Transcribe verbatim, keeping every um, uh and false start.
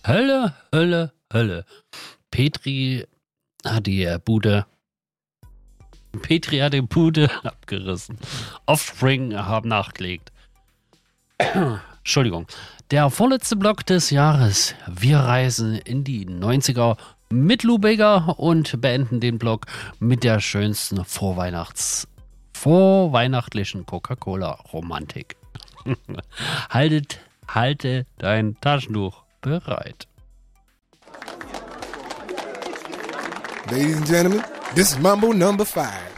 Hölle, Hölle, Hölle. Petri hat die Bude. Petri hat die Bude abgerissen. Offspring haben nachgelegt. Entschuldigung. Der vorletzte Block des Jahres. Wir reisen in die neunziger mit Lou Bega und beenden den Block mit der schönsten Vorweihnachts- vorweihnachtlichen Coca-Cola-Romantik. Haltet, halte dein Taschentuch bereit. Ladies and gentlemen, this is Mambo number five.